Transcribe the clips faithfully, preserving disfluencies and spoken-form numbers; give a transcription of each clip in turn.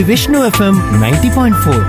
Vishnu FM ninety point four.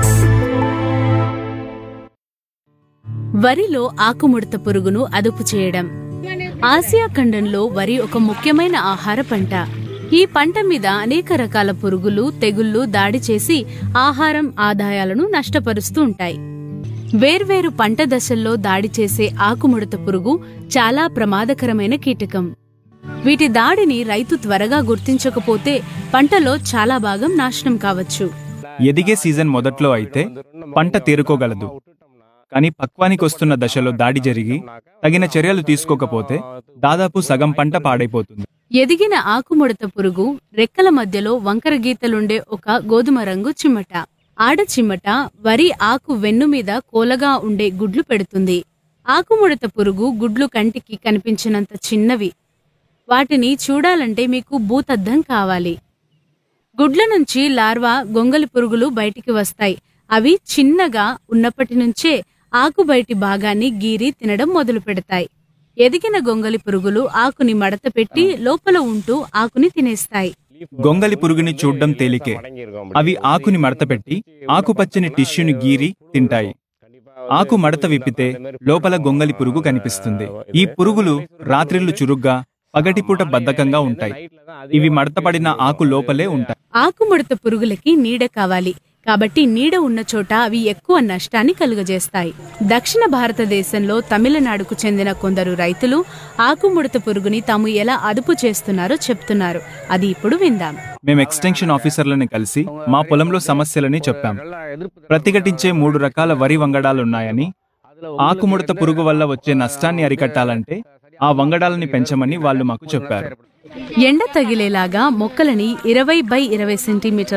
వరిలో ఆకుముడత పురుగును అదుపు చేయడం. ఆసియా ఖండంలో వరి ఒక ముఖ్యమైన ఆహార పంట. ఈ పంట మీద అనేక రకాల పురుగులు, తెగుళ్లు దాడి చేసి ఆహారం, ఆదాయాలను నష్టపరుస్తూ ఉంటాయి. వేర్వేరు పంట దశల్లో దాడి చేసే ఆకుముడత పురుగు చాలా ప్రమాదకరమైన కీటకం. వీటి దాడిని రైతు త్వరగా గుర్తించకపోతే పంటలో చాలా భాగం నాశనం కావచ్చు. ఎదిగే సీజన్ మొదట్లో అయితే పంట తేరుకోగలదు. కానీ పక్వానికి వస్తున్న దశలో దాడి జరిగి తగిన చర్యలు తీసుకోకపోతే దాదాపు సగం పంట పాడైపోతుంది. ఎదిగిన ఆకుముడత పురుగు రెక్కల మధ్యలో వంకర గీతలుండే ఒక గోధుమ రంగు చిమ్మట. ఆడ చిమ్మట వరి ఆకు వెన్ను మీద కోలగా ఉండే గుడ్లు పెడుతుంది. ఆకుముడత పురుగు గుడ్లు కంటికి కనిపించినంత చిన్నవి. వాటిని చూడాలంటే మీకు భూతద్దం కావాలి. గుడ్ల నుంచి లార్వా, గొంగలి పురుగులు బయటికి వస్తాయి. అవి చిన్నగా ఉన్నప్పటి నుంచే ఆకు బయటి భాగాన్ని గీరి తినడం మొదలు పెడతాయి. ఎదిగిన గొంగలి పురుగులు ఆకుని మడత పెట్టి లోపల ఉంటూ ఆకుని తినేస్తాయి. గొంగలి పురుగుని చూడ్డం తేలికే. అవి ఆకుని మడతపెట్టి ఆకుపచ్చని టిష్యూని గీరి తింటాయి. ఆకు మడత విప్పితే లోపల గొంగలి పురుగు కనిపిస్తుంది. ఈ పురుగులు రాత్రిళ్లు చురుగ్గా, పగటిపూట బద్ధకంగా ఉంటాయి. ఇవి మడతపడిన ఆకు లోపలే ఉంటాయి. ఆకుముడత పురుగులకి నీడ కావాలి కాబట్టి నీడ ఉన్న చోట అవి ఎక్కువ నష్టాన్ని కలుగజేస్తాయి. దక్షిణ భారతదేశంలో తమిళనాడుకు చెందిన కొందరు రైతులు ఆకుముడత పురుగుని తాము ఎలా అదుపు చేస్తున్నారో చెప్తున్నారు. అది ఇప్పుడు విందాం. మేము ఎక్స్టెన్షన్ ఆఫీసర్లని కలిసి మా పొలంలో సమస్యలని చెప్పాం. ప్రతిఘటించే మూడు రకాల వరి వంగడాలున్నాయని, ఆకుముడత పురుగు వల్ల వచ్చే నష్టాన్ని అరికట్టాలంటే ఆ వంగడాలని పెంచమని వాళ్ళు మాకు చెప్పారు. ఎండ తగిలేలాగా మొక్కలని ఇరవై బై ఇరవై సెంటీమీటర్